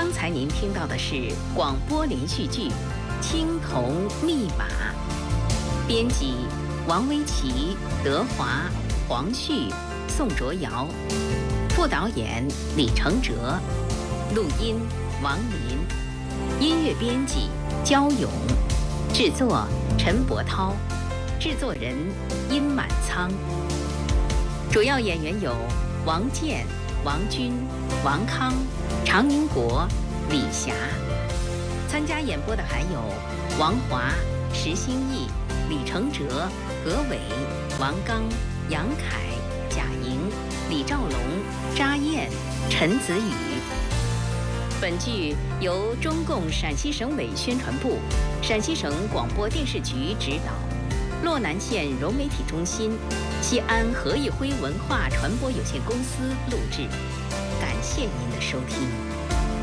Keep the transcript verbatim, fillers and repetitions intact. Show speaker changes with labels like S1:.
S1: 刚才您听到的是广播连续剧《青铜密码》，编辑王维琪、德华、黄旭、宋卓瑶，副导演李承哲，录音王林，音乐编辑焦勇，制作陈伯涛，制作人殷满仓。主要演员有王健、王军、王康、常宁国、李霞。参加演播的还有王华、石兴义、李承哲、何伟、王刚、杨凯、贾莹、李兆龙、查燕、陈子宇。本剧由中共陕西省委宣传部、陕西省广播电视局指导，洛南县融媒体中心、西安何义辉文化传播有限公司录制。感谢您的收听。